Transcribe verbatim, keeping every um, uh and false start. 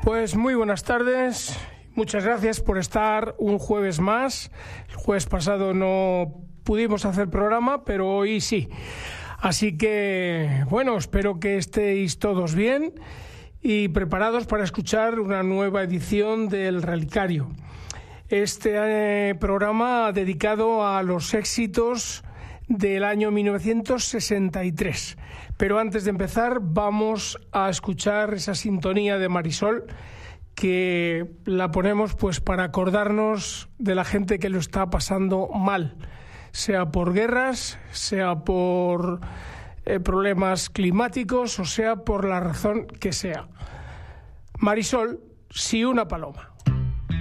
Pues muy buenas tardes, muchas gracias por estar un jueves más. El jueves pasado no pudimos hacer programa, pero hoy sí. Así que, bueno, espero que estéis todos bien y preparados para escuchar una nueva edición del Relicario. Este eh, programa dedicado a los éxitos del año mil novecientos sesenta y tres. Pero antes de empezar vamos a escuchar esa sintonía de Marisol, que la ponemos pues para acordarnos de la gente que lo está pasando mal, sea por guerras, sea por eh, problemas climáticos o sea por la razón que sea. Marisol, si una paloma.